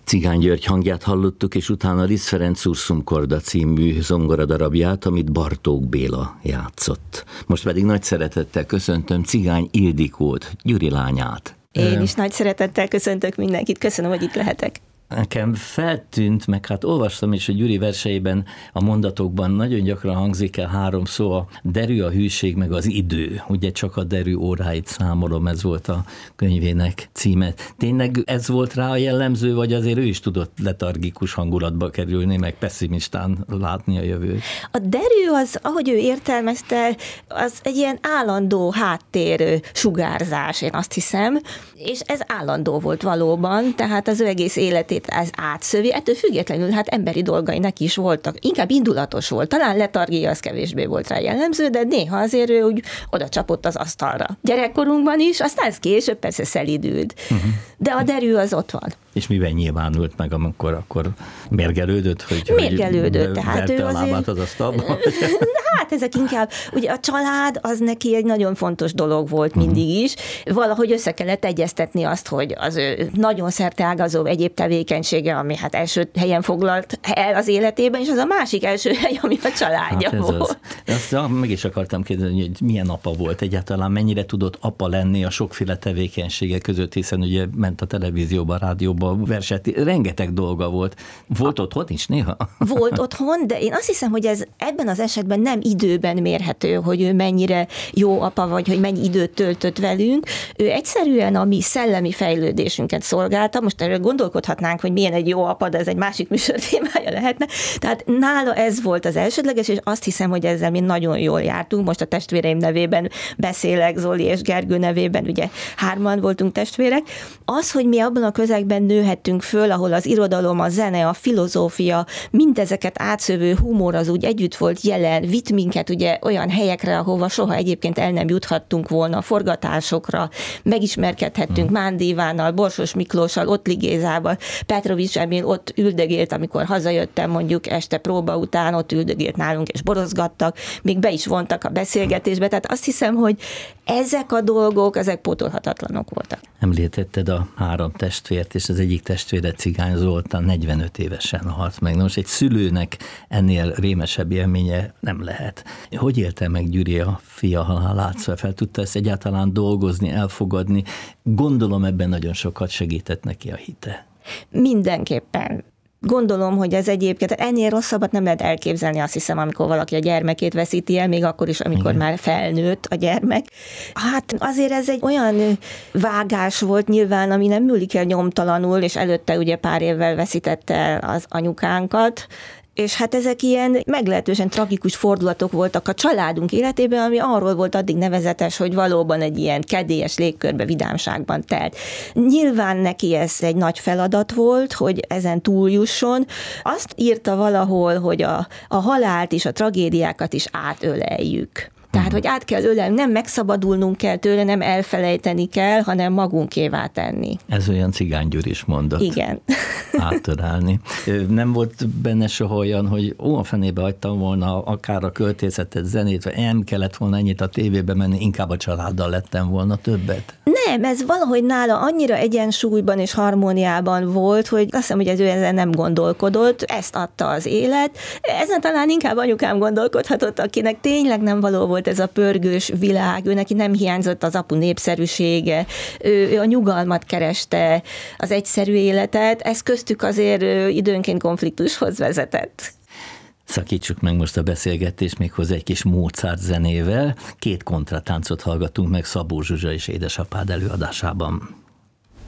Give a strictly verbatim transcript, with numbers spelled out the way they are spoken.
Cigány György hangját hallottuk, és utána Liszt Ferenc Ursum Korda című zongoradarabját, amit Bartók Béla játszott. Most pedig nagy szeretettel köszöntöm Cigány Ildikót, Gyuri lányát. Én is nagy szeretettel köszöntök mindenkit, köszönöm, hogy itt lehetek. Nekem feltűnt, meg hát olvastam is, hogy Gyuri verseiben, a mondatokban nagyon gyakran hangzik el három szó, a derű, a hűség, meg az idő. Ugye csak a derű óráit számolom, ez volt a könyvének címe. Tényleg ez volt rá a jellemző, vagy azért ő is tudott letargikus hangulatba kerülni, meg pessimistán látni a jövőt? A derű az, ahogy ő értelmezte, az egy ilyen állandó háttér sugárzás, én azt hiszem, és ez állandó volt valóban, tehát az ő egész életét ez átszövi, ettől függetlenül hát emberi dolgai neki is voltak. Inkább indulatos volt, talán letargia az kevésbé volt rá jellemző, de néha azért ő úgy oda csapott az asztalra. Gyerekkorunkban is, aztán ez később persze szelidült. Uh-huh. De a derű az ott van. És miben nyilvánult meg, amikor akkor mérgelődött, hogy mérgelődött, hogy tehát ő a lábát az asztalba? Hát ezek inkább, ugye a család az neki egy nagyon fontos dolog volt mindig is. Valahogy össze kellett egyeztetni azt, hogy az ő nagyon szerteágazó egyéb tevékenysége, ami hát első helyen foglalt el az életében, és az a másik első hely, ami a családja hát volt. Az. Azt meg is akartam kérdezni, hogy milyen apa volt egyáltalán, mennyire tudott apa lenni a sokféle tevékenysége között, hiszen ugye ment a televízióba, rádióba, verset, rengeteg dolga volt. Volt a... otthon is néha? Volt otthon, de én azt hiszem, hogy ez ebben az esetben nem időben mérhető, hogy ő mennyire jó apa, vagy hogy mennyi időt töltött velünk. Ő egyszerűen a mi szellemi fejlődésünket szolgálta. Most erről gondolkodhatnánk, hogy milyen egy jó apa, de ez egy másik műsor témája lehetne. Tehát nála ez volt az elsődleges, és azt hiszem, hogy ezzel mi nagyon jól jártunk. Most a testvéreim nevében beszélek, Zoli és Gergő nevében, ugye hárman voltunk testvérek. Az, hogy mi abban a közegben nőhettünk föl, ahol az irodalom, a zene, a filozófia, mindezeket átszövő humor az úgy együtt volt jelen, vitt minket ugye olyan helyekre, ahova soha egyébként el nem juthattunk volna, forgatásokra, megismerkedhettünk hmm. Mándi Ivánnal, Borsos Miklóssal, Ottli Gézával, Petrovics Emil ott üldögélt, amikor hazajöttem mondjuk este próba után, ott üldögélt nálunk és borozgattak, még be is vontak a beszélgetésbe, tehát azt hiszem, hogy ezek a dolgok, ezek pótolhatatlanok voltak. Említetted a három testvért, és az egyik testvére Cigány Zoltán negyvenöt évesen halt meg. Na most egy szülőnek ennél rémesebb élménye nem lehet. Hogy élte meg Gyuri a fia halálát? Szóval fel tudta ezt egyáltalán dolgozni, elfogadni? Gondolom ebben nagyon sokat segített neki a hite. Mindenképpen. Gondolom, hogy ez egyébként ennél rosszabbat nem lehet elképzelni, azt hiszem, amikor valaki a gyermekét veszíti el, még akkor is, amikor igen. már felnőtt a gyermek. Hát azért ez egy olyan vágás volt nyilván, ami nem múlik el nyomtalanul, és előtte ugye pár évvel veszítette el az anyukánkat, és hát ezek ilyen meglehetősen tragikus fordulatok voltak a családunk életében, ami arról volt addig nevezetes, hogy valóban egy ilyen kedélyes légkörbe, vidámságban telt. Nyilván neki ez egy nagy feladat volt, hogy ezen túljusson. Azt írta valahol, hogy a, a halált és a tragédiákat is átöleljük. Tehát, hogy át kell ölelni, nem megszabadulnunk kell tőle, nem elfelejteni kell, hanem magunkévá tenni. Ez olyan Cigány Gyuri is mondott. Igen. Átölelni. Nem volt benne soha olyan, hogy ó, a fenébe hagytam volna akár a költészetet, zenét, vagy nem kellett volna ennyit a tévébe menni, inkább a családdal lettem volna többet? Nem, ez valahogy nála annyira egyensúlyban és harmóniában volt, hogy azt hiszem, hogy ez ő ezen nem gondolkodott, ezt adta az élet. Ezen talán inkább anyukám gondolkodhatott, akinek tényleg nem való volt ez a pörgős világ, ő neki nem hiányzott az apu népszerűsége, ő, ő a nyugalmat kereste, az egyszerű életet, ez köztük azért időnként konfliktushoz vezetett. Szakítsuk meg most a beszélgetést méghozzá egy kis Mozart zenével. Két kontratáncot hallgatunk meg Szabó Zsuzsa és édesapád előadásában.